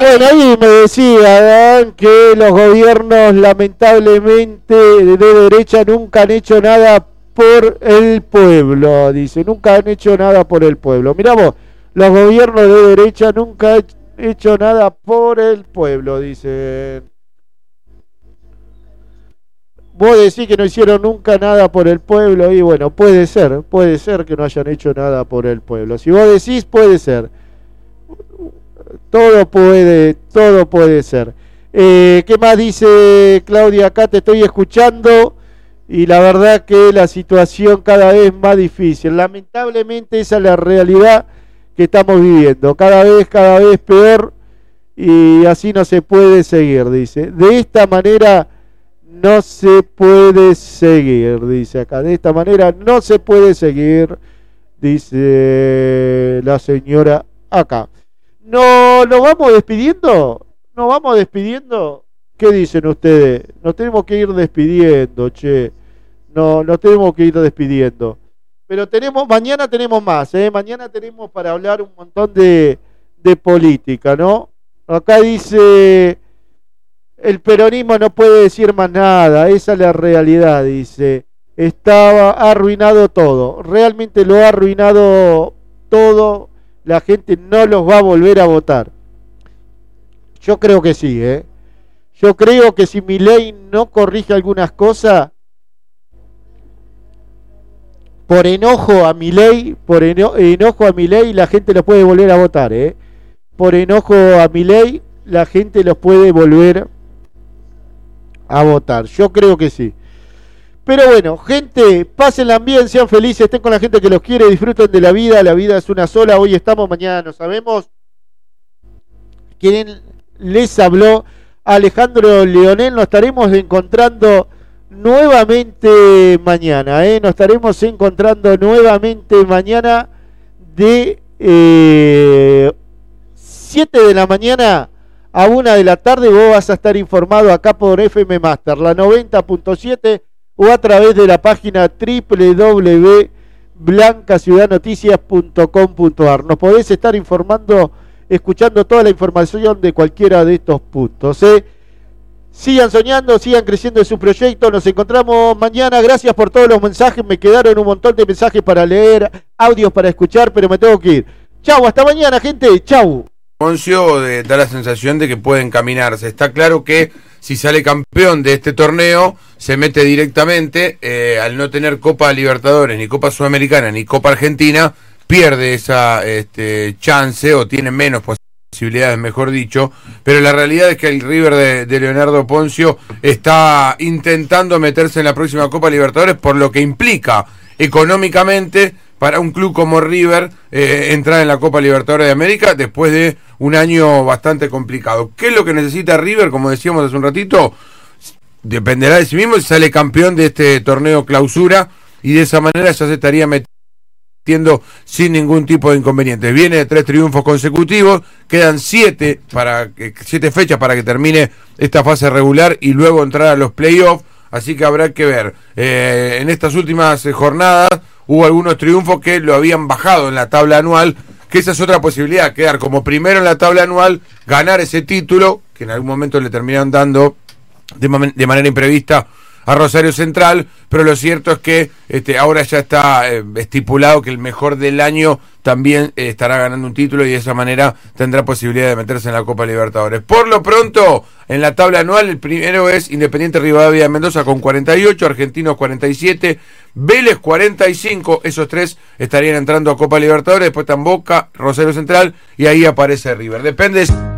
Bueno, ahí me decían que los gobiernos lamentablemente de derecha nunca han hecho nada por el pueblo, dice, nunca han hecho nada por el pueblo. Mirá vos, los gobiernos de derecha nunca han hecho nada por el pueblo, dicen. Vos decís que no hicieron nunca nada por el pueblo y bueno, puede ser que no hayan hecho nada por el pueblo. Si vos decís, puede ser. Todo puede ser. ¿Qué más dice Claudia? Acá te estoy escuchando y la verdad que la situación cada vez más difícil. Lamentablemente esa es la realidad que estamos viviendo. Cada vez peor y así no se puede seguir, dice. De esta manera no se puede seguir, dice acá. De esta manera no se puede seguir, dice la señora acá. ¿No nos vamos despidiendo? ¿Nos vamos despidiendo? ¿Qué dicen ustedes? Nos tenemos que ir despidiendo, che. No, nos tenemos que ir despidiendo. Pero mañana tenemos más, ¿eh? Mañana tenemos para hablar un montón de política, ¿no? Acá dice, el peronismo no puede decir más nada, esa es la realidad, dice. Ha arruinado todo, realmente lo ha arruinado todo. La gente no los va a volver a votar. Yo creo que sí, ¿eh? Yo creo que si Milei no corrige algunas cosas, por enojo a Milei, la gente los puede volver a votar, ¿eh? Por enojo a Milei, la gente los puede volver a votar. Yo creo que sí. Pero bueno, gente, pásenla bien, sean felices, estén con la gente que los quiere, disfruten de la vida es una sola, hoy estamos, mañana no sabemos. ¿Quién les habló? Alejandro Leonel, nos estaremos encontrando nuevamente mañana, nos estaremos encontrando nuevamente mañana de 7 de la mañana a 1 de la tarde, vos vas a estar informado acá por FM Master, la 90.7, o a través de la página www.blancasiudadnoticias.com.ar. Nos podés estar informando, escuchando toda la información de cualquiera de estos puntos. Sigan soñando, sigan creciendo en su proyecto. Nos encontramos mañana. Gracias por todos los mensajes. Me quedaron un montón de mensajes para leer, audios para escuchar, pero me tengo que ir. Chau, hasta mañana, gente. Chau. Poncio da la sensación de que puede encaminarse. Está claro que si sale campeón de este torneo, se mete directamente, al no tener Copa Libertadores, ni Copa Sudamericana, ni Copa Argentina, pierde esa chance, o tiene menos posibilidades, mejor dicho, pero la realidad es que el River de Leonardo Poncio está intentando meterse en la próxima Copa Libertadores, por lo que implica económicamente para un club como River entrar en la Copa Libertadores de América después de un año bastante complicado. ¿Qué es lo que necesita River? Como decíamos hace un ratito, dependerá de sí mismo si sale campeón de este torneo clausura, y de esa manera ya se estaría metiendo sin ningún tipo de inconvenientes. Viene de 3 triunfos consecutivos, quedan 7 fechas para que termine esta fase regular y luego entrar a los playoffs, así que habrá que ver. En estas últimas jornadas hubo algunos triunfos que lo habían bajado en la tabla anual, que esa es otra posibilidad, quedar como primero en la tabla anual, ganar ese título, que en algún momento le terminaron dando de manera imprevista a Rosario Central, pero lo cierto es que ahora ya está estipulado que el mejor del año también estará ganando un título, y de esa manera tendrá posibilidad de meterse en la Copa Libertadores. Por lo pronto, en la tabla anual, el primero es Independiente Rivadavia de Mendoza con 48, Argentinos 47, Vélez 45, esos 3 estarían entrando a Copa Libertadores, después están Boca, Rosario Central, y ahí aparece River. Depende